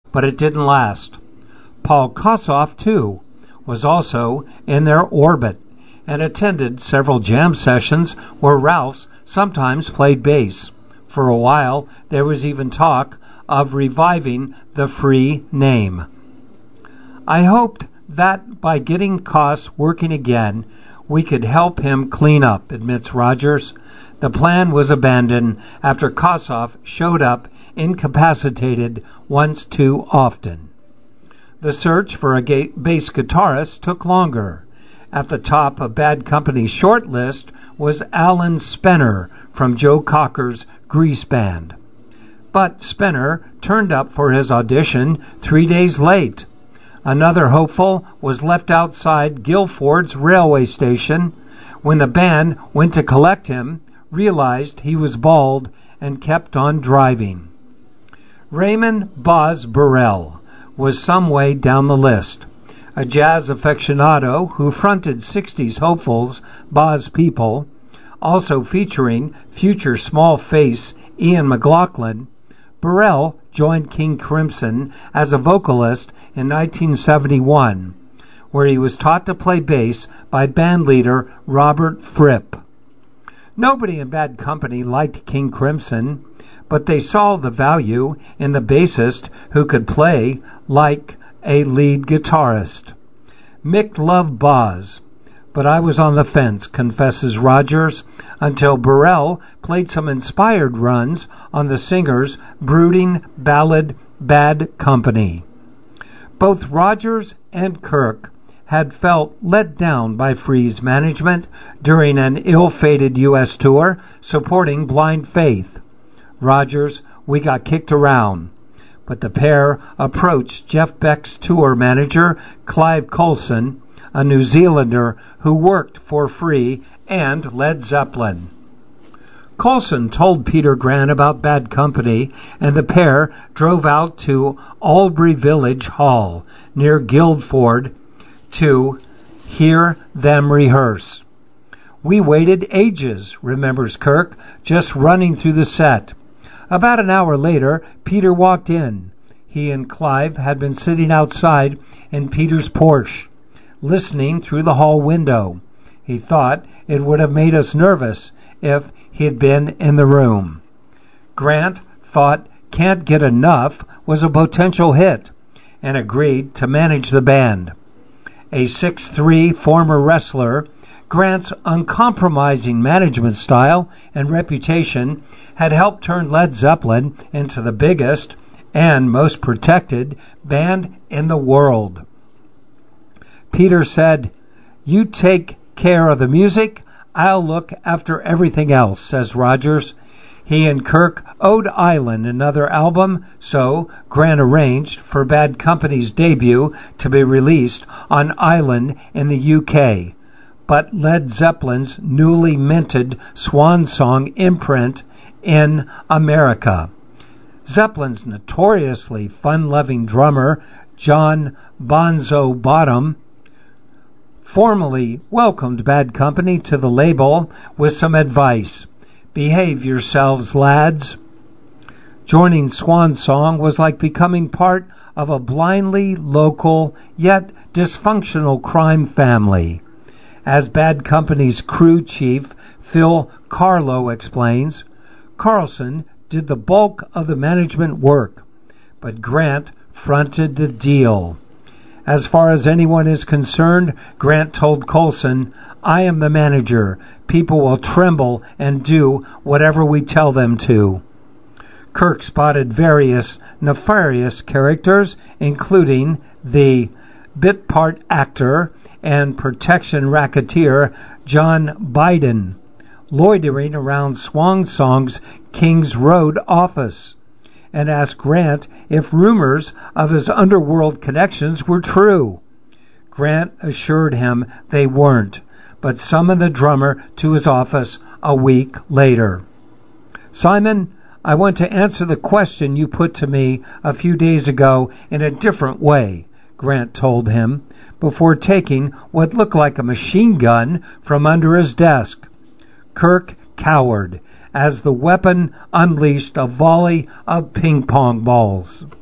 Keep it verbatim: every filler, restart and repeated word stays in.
but it didn't last. Paul Kossoff, too, was also in their orbit and attended several jam sessions where Ralphs sometimes played bass. For a while, there was even talk of reviving the Free name. I hoped that by getting Koss working again, we could help him clean up, admits Rogers. The plan was abandoned after Kossoff showed up incapacitated once too often. The search for a bass guitarist took longer. At the top of Bad Company's short list was Alan Spenner from Joe Cocker's Grease Band. But Spenner turned up for his audition three days late. Another hopeful was left outside Guilford's railway station when the band went to collect him, realized he was bald, and kept on driving. Raymond Boz Burrell was some way down the list. A jazz aficionado who fronted sixties hopefuls Boz People, also featuring future small face Ian McLaughlin, Burrell joined King Crimson as a vocalist in nineteen seventy-one, where he was taught to play bass by bandleader Robert Fripp. Nobody in Bad Company liked King Crimson, but they saw the value in the bassist who could play like a lead guitarist. Mick loved Boz, but I was on the fence, confesses Rogers, until Burrell played some inspired runs on the singer's brooding ballad Bad Company. Both Rogers and Kirk had felt let down by Free's management during an ill-fated U S tour supporting Blind Faith. Rogers, we got kicked around, but the pair approached Jeff Beck's tour manager, Clive Colson, a New Zealander who worked for Free and Led Zeppelin. Colson told Peter Grant about Bad Company, and the pair drove out to Albury Village Hall near Guildford to hear them rehearse. We waited ages, remembers Kirk, just running through the set. About an hour later, Peter walked in. He and Clive had been sitting outside in Peter's Porsche, listening through the hall window. He thought it would have made us nervous if he had been in the room. Grant thought Can't Get Enough was a potential hit and agreed to manage the band. A six foot three former wrestler, Grant's uncompromising management style and reputation had helped turn Led Zeppelin into the biggest and most protected band in the world. Peter said, "You take care of the music, I'll look after everything else," says Rogers. He and Kirk owed Island another album, so Grant arranged for Bad Company's debut to be released on Island in the U K, but Led Zeppelin's newly minted Swan Song imprint in America. Zeppelin's notoriously fun-loving drummer, John Bonzo Bottom, formally welcomed Bad Company to the label with some advice. "Behave yourselves, lads." Joining Swan Song was like becoming part of a blindly local yet dysfunctional crime family. As Bad Company's crew chief Phil Carlo explains, Carlson did the bulk of the management work, but Grant fronted the deal. As far as anyone is concerned, Grant told Colson, "I am the manager. People will tremble and do whatever we tell them to." Kirk spotted various nefarious characters, including the bit part actor and protection racketeer John Biden, loitering around Swan Song's Kings Road office, and asked Grant if rumors of his underworld connections were true. Grant assured him they weren't, but summoned the drummer to his office a week later. "Simon, I want to answer the question you put to me a few days ago in a different way," Grant told him, before taking what looked like a machine gun from under his desk. Kirk cowered as the weapon unleashed a volley of ping-pong balls.